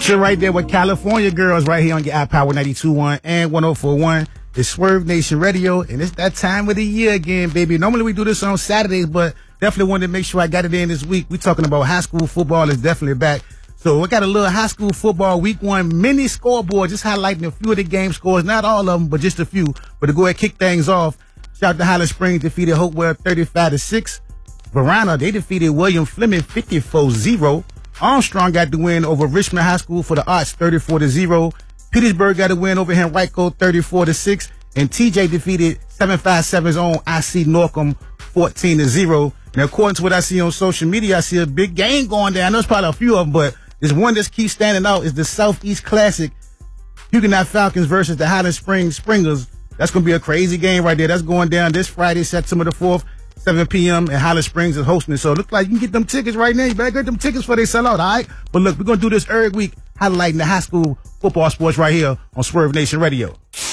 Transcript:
Feature right there with California Girls right here on your iPower 92.1 and 104.1. It's Swerve Nation Radio, and it's that time of the year again, baby. Normally we do this on Saturdays, but definitely wanted to make sure I got it in this week. We're talking about high school football is definitely back. So we got a little high school football week 1 mini scoreboard, just highlighting a few of the game scores, not all of them, but just a few. But to go ahead and kick things off, shout out to Highland Springs, defeated Hopewell 35-6. Verona, they defeated William Fleming 54-0. Armstrong got the win over Richmond High School for the Arts 34-0. Petersburg got a win over Henrico 34-6. And TJ defeated 757's own IC Norcom 14-0. Now, according to what I see on social media, I see a big game going down. I know it's probably a few of them, but there's one that keeps standing out is the Southeast Classic. Huguenot Falcons versus the Highland Springs Springers. That's going to be a crazy game right there. That's going down this Friday, September the 4th. 7 p.m. and Highland Springs is hosting it. So it looks like you can get them tickets right now. You better get them tickets before they sell out, all right? But look, we're going to do this every week, highlighting the high school football sports right here on Swerve Nation Radio.